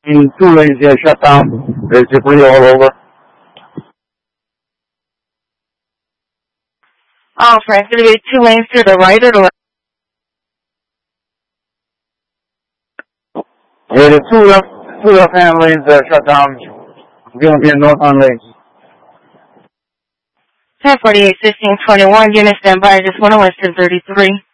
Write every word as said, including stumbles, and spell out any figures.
In two lanes here shut down. There's debris all over. Oh, Frank, going to be two lanes to the right or the left? Yeah, the two left, two left-hand lanes are shut down. We're going to be in northbound lanes. ten forty-eight, fifteen twenty-one, unit standby, just one oh one, ten thirty-three.